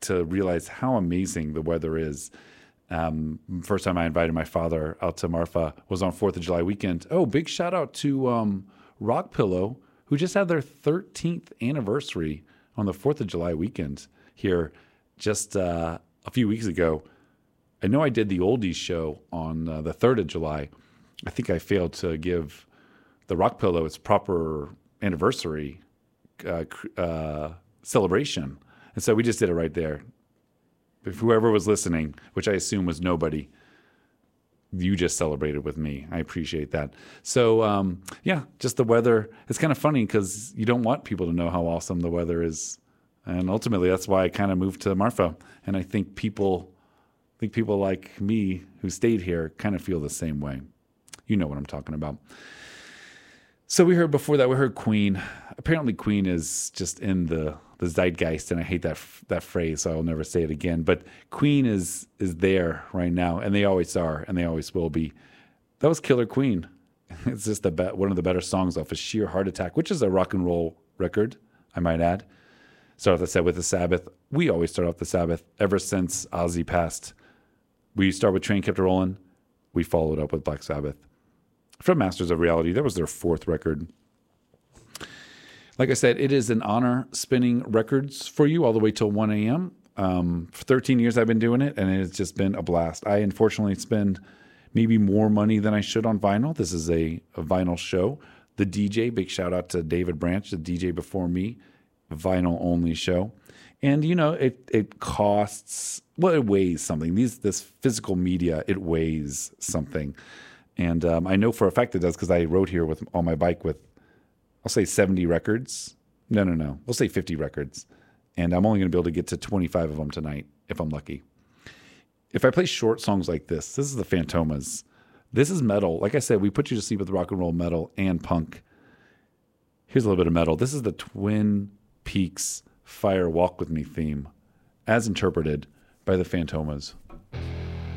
to realize how amazing the weather is. First time I invited my father out to Marfa was on 4th of July weekend. Oh, big shout out to Rock Pillow, who just had their 13th anniversary on the 4th of July weekend here just a few weeks ago. I know I did the Oldies show on the 3rd of July. I think I failed to give the Rock Pillow its proper anniversary celebration. And so we just did it right there. If whoever was listening, which I assume was nobody, you just celebrated with me. I appreciate that. So, just the weather. It's kind of funny because you don't want people to know how awesome the weather is. And ultimately, that's why I kind of moved to Marfa. And I think people like me who stayed here kind of feel the same way. You know what I'm talking about. So we heard Queen. Apparently Queen is just in the zeitgeist, and I hate that phrase, so I'll never say it again. But Queen is there right now, and they always are, and they always will be. That was Killer Queen. It's just one of the better songs off of Sheer Heart Attack, which is a rock and roll record, I might add. Start off the set with the Sabbath. We always start off the Sabbath ever since Ozzy passed. We start with Train Kept a Rollin'. We followed up with Black Sabbath. From Masters of Reality, that was their 4th record. Like I said, it is an honor spinning records for you all the way till 1 a.m. For 13 years I've been doing it, and it's just been a blast. I unfortunately spend maybe more money than I should on vinyl. This is a vinyl show. The DJ, big shout out to David Branch, the DJ before me, vinyl only show. And, it costs, it weighs something. This physical media, it weighs something. And I know for a fact it does because I rode here on my bike with, I'll say 70 records. No. We'll say 50 records. And I'm only going to be able to get to 25 of them tonight if I'm lucky. If I play short songs like this is the Fantomas. This is metal. Like I said, we put you to sleep with rock and roll, metal, and punk. Here's a little bit of metal. This is the Twin Peaks Fire Walk With Me theme as interpreted by the Fantomas.